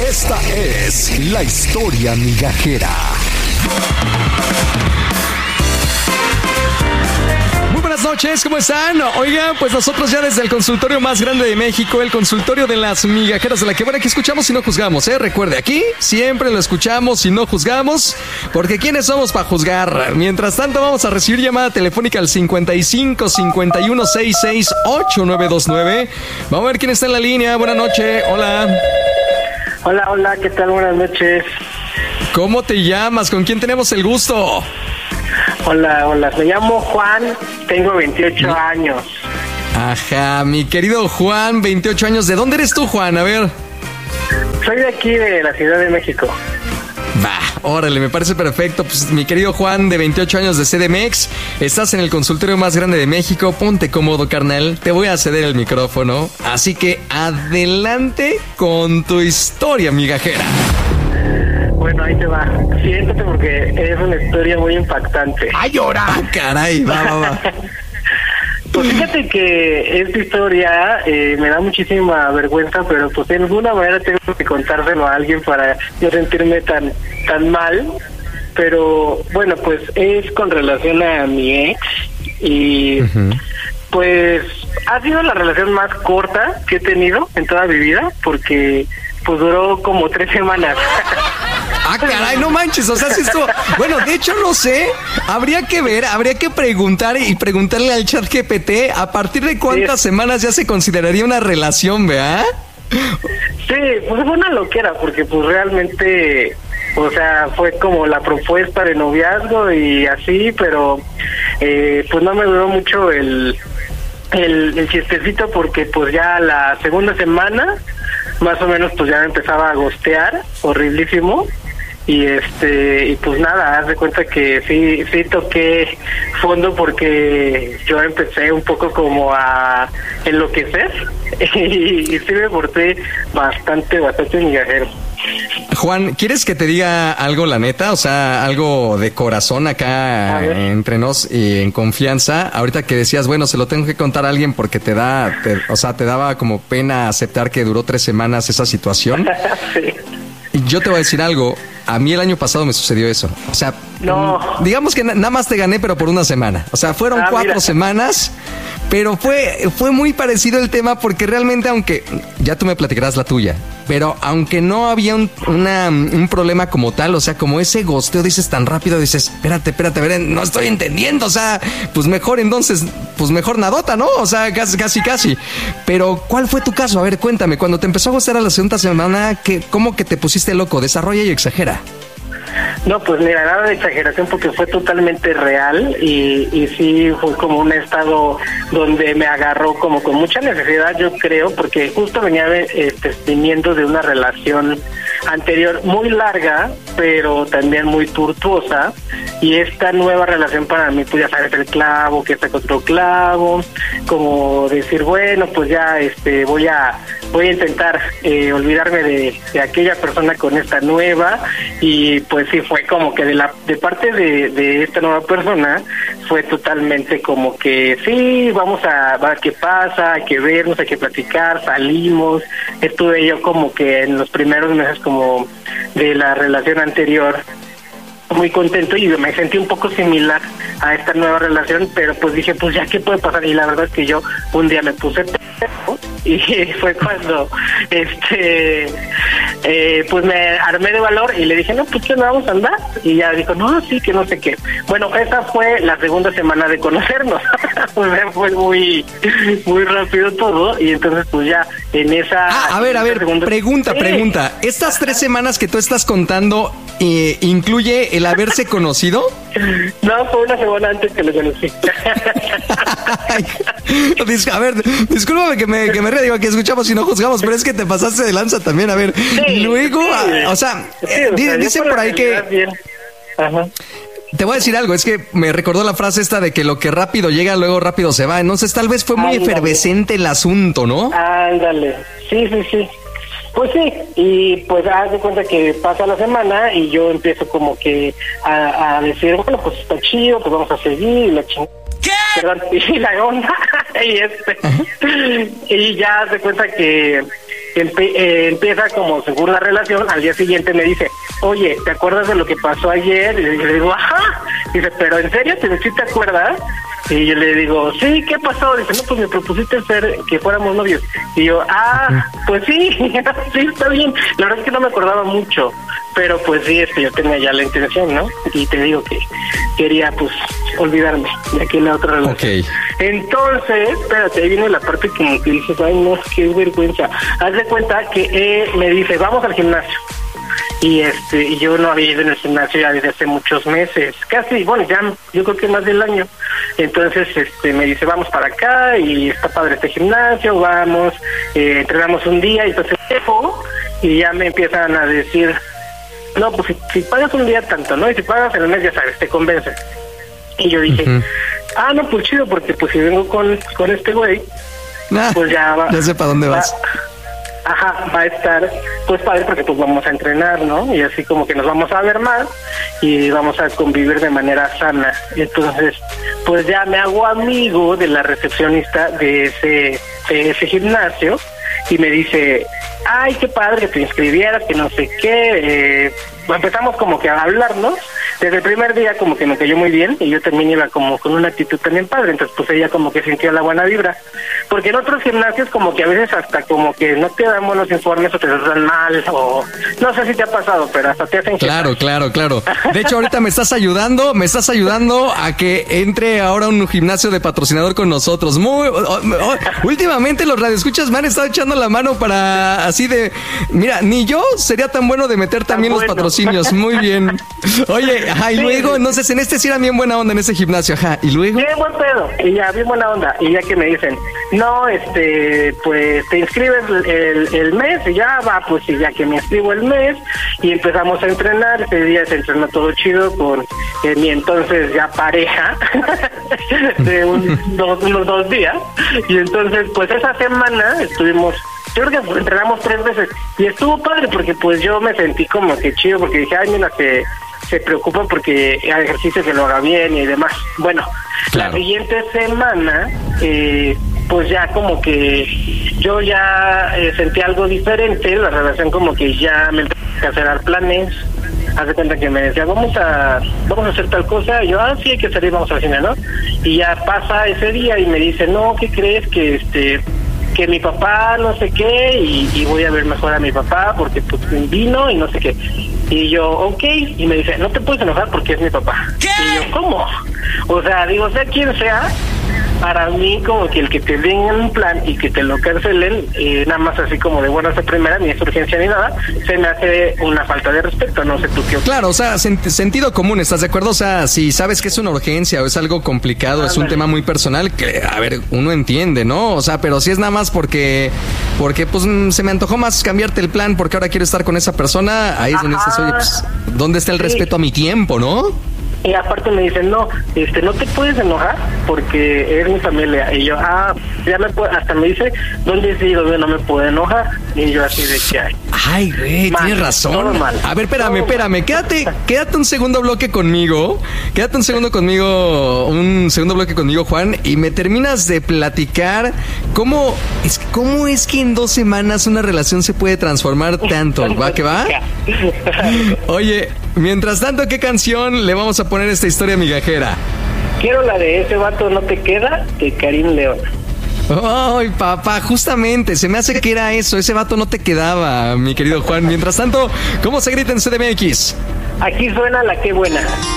Esta es la historia migajera. Muy buenas noches, ¿cómo están? Oigan, pues nosotros ya desde el consultorio más grande de México, el consultorio de las migajeras de la que, bueno, aquí escuchamos y no juzgamos, ¿eh? Recuerde, aquí siempre lo escuchamos y no juzgamos, porque ¿quiénes somos para juzgar? Mientras tanto, vamos a recibir llamada telefónica al 55 51 66 8929. Vamos a ver quién está en la línea. Buenas noches, hola. Hola, ¿qué tal? Buenas noches. ¿Cómo te llamas? ¿Con quién tenemos el gusto? Hola, me llamo Juan, tengo 28 años. Ajá, mi querido Juan, 28 años. ¿De dónde eres tú, Juan? A ver. Soy de aquí, de la Ciudad de México. Va, órale, me parece perfecto. Pues mi querido Juan, de 28 años de CDMX, estás en el consultorio más grande de México. Ponte cómodo, carnal. Te voy a ceder el micrófono. Así que adelante con tu historia migajera. Bueno, ahí te va. Siéntate porque es una historia muy impactante. ¡Ay, ahora! ¡Ah, caray! Va. Pues fíjate que esta historia me da muchísima vergüenza, pero pues de alguna manera tengo que contárselo a alguien para no sentirme tan mal. Pero bueno, pues es con relación a mi ex y pues ha sido la relación más corta que he tenido en toda mi vida porque pues duró como 3 semanas. Ah, caray, no manches, o sea, si esto... Bueno, de hecho, no sé, habría que preguntar y preguntarle al chat GPT a partir de cuántas semanas ya se consideraría una relación, ¿verdad? Sí, pues fue una loquera, porque pues realmente, o sea, fue como la propuesta de noviazgo y así, pero pues no me duró mucho el chistecito porque pues ya la segunda semana, más o menos, pues ya me empezaba a gostear, horriblísimo. Y pues nada, haz de cuenta que sí toqué fondo porque yo empecé un poco como a enloquecer y sí me porté bastante migajero. Juan, ¿quieres que te diga algo, la neta? O sea, algo de corazón acá entre nos y en confianza. Ahorita que decías, bueno, se lo tengo que contar a alguien porque te daba como pena aceptar que duró 3 semanas esa situación. Sí. Yo te voy a decir algo, a mí el año pasado me sucedió eso. O sea, no. Digamos que nada más te gané, pero por una semana. O sea, fueron 4 semanas, pero fue muy parecido el tema porque realmente, aunque ya tú me platicarás la tuya, pero aunque no había un problema como tal, o sea, como ese gosteo, dices tan rápido, dices, espérate, no estoy entendiendo, o sea, pues mejor entonces, pues mejor nadota, ¿no? O sea, casi. Pero, ¿cuál fue tu caso? A ver, cuéntame, cuando te empezó a gustar a la segunda semana, ¿cómo que te pusiste loco? Desarrolla y exagera. No, pues mira, nada de exageración porque fue totalmente real y sí fue como un estado donde me agarró como con mucha necesidad, yo creo, porque justo venía viniendo de una relación anterior muy larga, pero también muy tortuosa, y esta nueva relación para mí, pues ya sabes, el clavo, que está con otro clavo, como decir, bueno, pues ya voy a intentar olvidarme de aquella persona con esta nueva, y pues sí fue como que de parte de esta nueva persona fue totalmente como que sí, vamos a ver qué pasa, hay que vernos, hay que platicar, salimos. Estuve yo como que en los primeros meses como de la relación anterior muy contento y me sentí un poco similar a esta nueva relación, pero pues dije, pues ya qué puede pasar, y la verdad es que yo un día me puse y fue cuando pues me armé de valor y le dije, no, pues que no vamos a andar, y ya dijo, no, sí, que no sé qué. Bueno, esa fue la segunda semana de conocernos. O sea, fue muy rápido todo, y entonces pues ya en esa... A ver, pregunta. ¿Estas 3 semanas que tú estás contando incluye el haberse conocido? No, fue una semana antes que lo conocí. A ver, discúlpame que me ría, digo que escuchamos y no juzgamos, pero es que te pasaste de lanza también. A ver, luego, o sea, dicen por ahí que... Bien. Ajá. Te voy a decir algo, es que me recordó la frase esta de que lo que rápido llega, luego rápido se va. Entonces tal vez fue muy efervescente el asunto, ¿no? Ándale, sí. Pues sí, y pues haz de cuenta que pasa la semana y yo empiezo como que a decir, bueno, pues está chido, pues vamos a seguir, la chingada. ¿Qué? Perdón, y la onda, y y ya haz de cuenta que empieza como según la relación. Al día siguiente me dice, oye, ¿te acuerdas de lo que pasó ayer? Y le digo, ajá. Dice, ¿pero en serio? ¿Sí te acuerdas? Y yo le digo, sí, ¿qué pasó? Dice, no, pues me propusiste que fuéramos novios. Y yo, pues sí, sí, está bien. La verdad es que no me acordaba mucho, pero pues sí, yo tenía ya la intención, ¿no? Y te digo que quería, pues, olvidarme de aquella otra relación. Okay. Entonces, espérate, ahí viene la parte como que dices, ay, no, qué vergüenza. Haz de cuenta que me dice, vamos al gimnasio. Y yo no había ido en el gimnasio ya desde hace muchos meses, casi, bueno, ya yo creo que más del año. Entonces me dice, vamos para acá y está padre este gimnasio, vamos, entrenamos un día y entonces llego y ya me empiezan a decir, no, pues si pagas un día tanto, ¿no? Y si pagas en el mes, ya sabes, te convence. Y yo dije, no, pues chido, porque pues si vengo con este güey, pues ya va. Ya sé para dónde vas. Va a estar pues padre porque pues vamos a entrenar, ¿no? Y así como que nos vamos a ver más y vamos a convivir de manera sana. Entonces, pues ya me hago amigo de la recepcionista de ese gimnasio y me dice, ay, qué padre que te inscribieras, que no sé qué. Empezamos como que a hablarnos. Desde el primer día como que me cayó muy bien y yo también iba como con una actitud también padre, entonces pues ella como que sintió la buena vibra, porque en otros gimnasios como que a veces hasta como que no te dan buenos informes o te dan mal, o no sé si te ha pasado, pero hasta te hacen... Claro. De hecho ahorita me estás ayudando a que entre ahora un gimnasio de patrocinador con nosotros. Últimamente los radioescuchas me han estado echando la mano para así de, mira, ni yo sería tan bueno de meter también los patrocinios. Muy bien. Oye, y luego, entonces, en sí era bien buena onda en ese gimnasio, y luego... Bien buen pedo, y ya, bien buena onda, y ya que me dicen, no, pues, te inscribes el mes, y ya va, pues, y ya que me inscribo el mes, y empezamos a entrenar, ese día se entrenó todo chido con mi entonces ya pareja, de unos 2 días, y entonces, pues, esa semana estuvimos... Yo creo que entrenamos 3 veces, y estuvo padre, porque, pues, yo me sentí como que chido, porque dije, ay, mira, se preocupa porque el ejercicio se lo haga bien y demás. Bueno, claro. La siguiente semana, pues ya como que yo ya sentí algo diferente, la relación como que ya me empecé a hacer planes. Haz de cuenta que me decía, vamos a hacer tal cosa, y yo, sí, hay que salir, vamos al cine, ¿no? Y ya pasa ese día y me dice, no, ¿qué crees? Que mi papá no sé qué, y voy a ver mejor a mi papá porque pues vino y no sé qué. Y yo, ok, y me dice, no te puedes enojar porque es mi papá. ¿Qué? Y yo, ¿cómo? O sea, digo, sea quien sea, para mí como que el que te den un plan y que te lo cancelen, nada más así como de buenas a primera, ni es urgencia ni nada, se me hace una falta de respeto, no sé tú qué opinas. Claro, o sea, sentido común, ¿estás de acuerdo? O sea, si sabes que es una urgencia o es algo complicado, es un tema muy personal, que, a ver, uno entiende, ¿no? O sea, pero si es nada más porque pues se me antojó más cambiarte el plan porque ahora quiero estar con esa persona, ahí es donde dices, oye, pues, ¿dónde está el respeto a mi tiempo, no? Y aparte me dicen, no te puedes enojar porque es mi familia. Y yo, ya hasta me dice, ¿dónde he ido? No me puedo enojar. Y yo así de que, ay, güey, tienes razón. A ver, espérame, quédate un segundo bloque conmigo. Un segundo bloque conmigo, Juan, y me terminas de platicar cómo es que en 2 semanas una relación se puede transformar tanto. ¿Va que va? Oye, mientras tanto, ¿qué canción le vamos a poner a esta historia migajera? Quiero la de Ese vato no te queda, de Karim León. Ay, papá, justamente, se me hace que era eso, ese vato no te quedaba, mi querido Juan. Mientras tanto, ¿cómo se grita en CDMX? Aquí suena la que buena.